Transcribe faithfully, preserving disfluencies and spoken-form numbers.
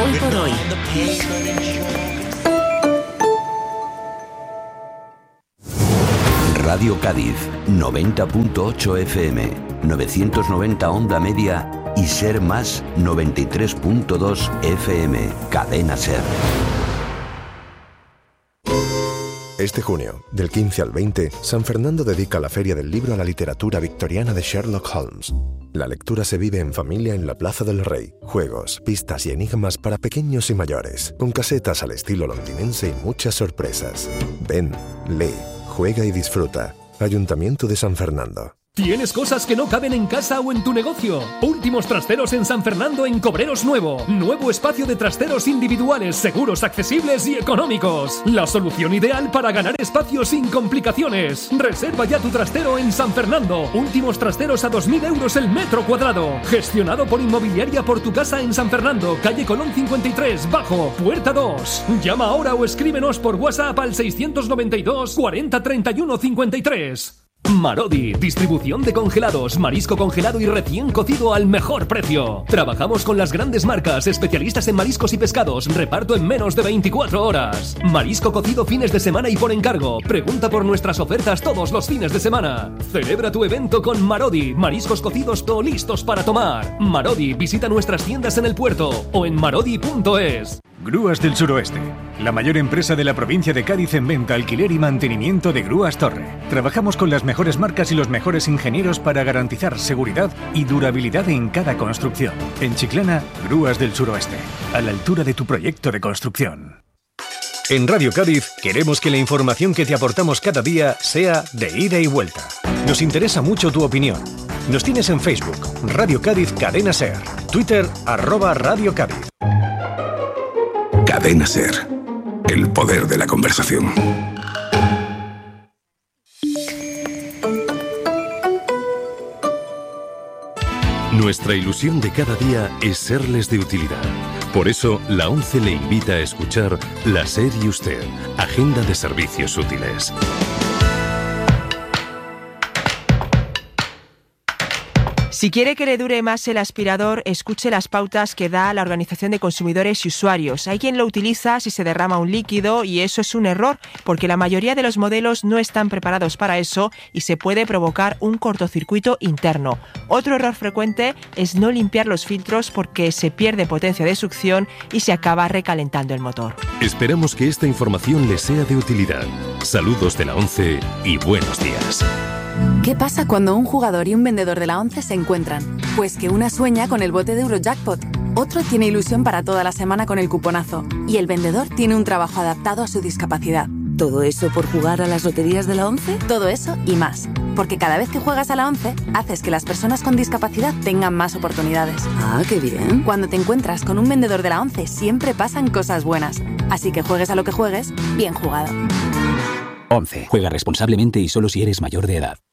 Hoy por hoy. Radio Cádiz, noventa punto ocho F M, novecientos noventa onda media y Ser Más noventa y tres punto dos F M, Cadena Ser. Este junio, del quince al veinte, San Fernando dedica la Feria del Libro a la literatura victoriana de Sherlock Holmes. La lectura se vive en familia en la Plaza del Rey. Juegos, pistas y enigmas para pequeños y mayores, con casetas al estilo londinense y muchas sorpresas. Ven, lee, juega y disfruta. Ayuntamiento de San Fernando. ¿Tienes cosas que no caben en casa o en tu negocio? Últimos Trasteros en San Fernando en Cobreros Nuevo. Nuevo espacio de trasteros individuales, seguros, accesibles y económicos. La solución ideal para ganar espacio sin complicaciones. Reserva ya tu trastero en San Fernando. Últimos Trasteros a dos mil euros el metro cuadrado. Gestionado por Inmobiliaria Por Tu Casa en San Fernando, calle Colón cincuenta y tres, Bajo, puerta dos. Llama ahora o escríbenos por WhatsApp al seiscientos noventa y dos, cuarenta, treinta y uno, cincuenta y tres. Marodi, distribución de congelados, marisco congelado y recién cocido al mejor precio. Trabajamos con las grandes marcas, especialistas en mariscos y pescados, reparto en menos de veinticuatro horas. Marisco cocido fines de semana y por encargo. Pregunta por nuestras ofertas todos los fines de semana. Celebra tu evento con Marodi, mariscos cocidos todo listos para tomar. Marodi, visita nuestras tiendas en el puerto o en marodi punto es. Grúas del Suroeste, la mayor empresa de la provincia de Cádiz en venta, alquiler y mantenimiento de grúas Torre. Trabajamos con las mejores marcas y los mejores ingenieros para garantizar seguridad y durabilidad en cada construcción. En Chiclana, Grúas del Suroeste, a la altura de tu proyecto de construcción. En Radio Cádiz queremos que la información que te aportamos cada día sea de ida y vuelta. Nos interesa mucho tu opinión. Nos tienes en Facebook, Radio Cádiz Cadena Ser, Twitter, arroba Radio Cádiz. Cadena Ser, el poder de la conversación. Nuestra ilusión de cada día es serles de utilidad. Por eso, la ONCE le invita a escuchar La SER y Usted, Agenda de Servicios Útiles. Si quiere que le dure más el aspirador, escuche las pautas que da la Organización de Consumidores y Usuarios. Hay quien lo utiliza si se derrama un líquido y eso es un error, porque la mayoría de los modelos no están preparados para eso y se puede provocar un cortocircuito interno. Otro error frecuente es no limpiar los filtros porque se pierde potencia de succión y se acaba recalentando el motor. Esperamos que esta información le sea de utilidad. Saludos de la ONCE y buenos días. ¿Qué pasa cuando un jugador y un vendedor de la ONCE se encuentran? Pues que una sueña con el bote de Eurojackpot, otro tiene ilusión para toda la semana con el cuponazo y el vendedor tiene un trabajo adaptado a su discapacidad. ¿Todo eso por jugar a las loterías de la ONCE? Todo eso y más, porque cada vez que juegas a la ONCE haces que las personas con discapacidad tengan más oportunidades. Ah, qué bien. Cuando te encuentras con un vendedor de la ONCE siempre pasan cosas buenas, así que juegues a lo que juegues, bien jugado. ONCE. Juega responsablemente y solo si eres mayor de edad.